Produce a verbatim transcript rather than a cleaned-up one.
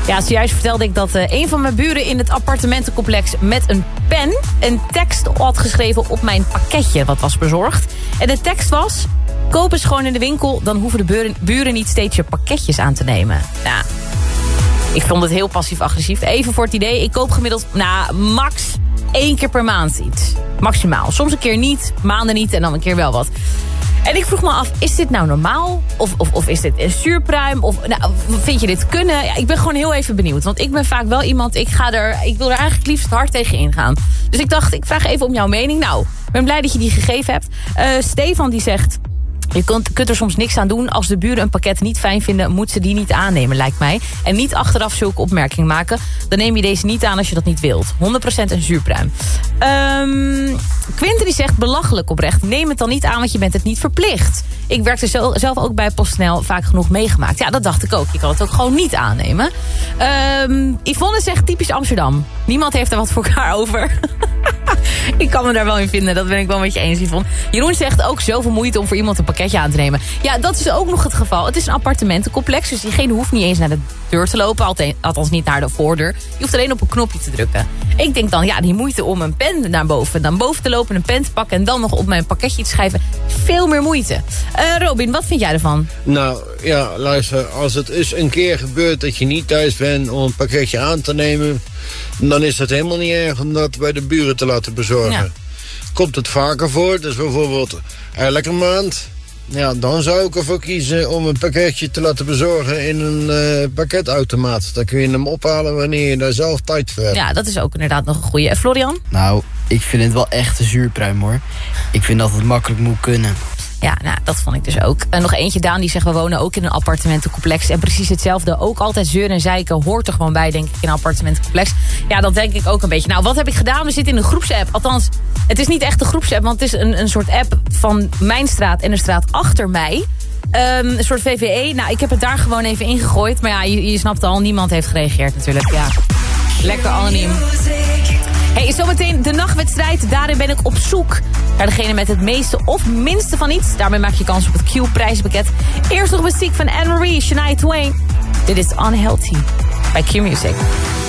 Ja, zojuist vertelde ik dat uh, een van mijn buren in het appartementencomplex met een pen een tekst had geschreven op mijn pakketje wat was bezorgd. En de tekst was: koop eens gewoon in de winkel, dan hoeven de buren, buren niet steeds je pakketjes aan te nemen. Nou, ik vond het heel passief-agressief. Even voor het idee, ik koop gemiddeld, nou, max één keer per maand iets. Maximaal. Soms een keer niet, maanden niet en dan een keer wel wat. En ik vroeg me af, is dit nou normaal? Of, of, of is dit een zuurpruim? Of nou, vind je dit kunnen? Ja, ik ben gewoon heel even benieuwd. Want ik ben vaak wel iemand, ik, ga er, ik wil er eigenlijk liefst hard tegen ingaan. Dus ik dacht, ik vraag even om jouw mening. Nou, ik ben blij dat je die gegeven hebt. Uh, Stefan die zegt: je kunt, kunt er soms niks aan doen. Als de buren een pakket niet fijn vinden, moet ze die niet aannemen, lijkt mij. En niet achteraf zulke opmerkingen maken. Dan neem je deze niet aan als je dat niet wilt. honderd procent een zuurpruim. Um, Quinten die zegt: belachelijk oprecht. Neem het dan niet aan, want je bent het niet verplicht. Ik werkte zelf ook bij PostNL, vaak genoeg meegemaakt. Ja, dat dacht ik ook. Je kan het ook gewoon niet aannemen. Um, Yvonne zegt: typisch Amsterdam. Niemand heeft er wat voor elkaar over. Ik kan me daar wel in vinden, dat ben ik wel met je eens, Yvonne. Jeroen zegt ook: zoveel moeite om voor iemand een pakketje aan te nemen. Ja, dat is ook nog het geval. Het is een appartementencomplex, dus diegene hoeft niet eens naar de deur te lopen. Althans niet naar de voordeur. Je hoeft alleen op een knopje te drukken. Ik denk dan, ja, die moeite om een pen naar boven, dan boven te lopen, een pen te pakken en dan nog op mijn pakketje te schrijven, veel meer moeite. Uh, Robin, wat vind jij ervan? Nou, ja, luister, als het eens een keer gebeurt dat je niet thuis bent om een pakketje aan te nemen, dan is het helemaal niet erg om dat bij de buren te laten bezorgen. Ja. Komt het vaker voor, dus bijvoorbeeld elke maand, ja, dan zou ik ervoor kiezen om een pakketje te laten bezorgen in een uh, pakketautomaat. Dan kun je hem ophalen wanneer je daar zelf tijd voor hebt. Ja, dat is ook inderdaad nog een goeie. En Florian? Nou, ik vind het wel echt een zuurpruim, hoor. Ik vind dat het makkelijk moet kunnen. Ja, nou, dat vond ik dus ook. En nog eentje, Daan, die zegt: we wonen ook in een appartementencomplex. En precies hetzelfde. Ook altijd zeuren en zeiken hoort er gewoon bij, denk ik, in een appartementencomplex. Ja, dat denk ik ook een beetje. Nou, wat heb ik gedaan? We zitten in een groepsapp. Althans, het is niet echt een groepsapp, want het is een, een soort app van mijn straat en de straat achter mij. Um, een soort V V E. Nou, ik heb het daar gewoon even ingegooid. Maar ja, je, je snapt al, niemand heeft gereageerd natuurlijk. Ja, lekker anoniem. Hey, zometeen de nachtwedstrijd. Daarin ben ik op zoek naar degene met het meeste of minste van iets. Daarmee maak je kans op het Q-prijzenpakket. Eerst nog muziek van Anne-Marie, Shania Twain. Dit is Unhealthy bij Q-Music.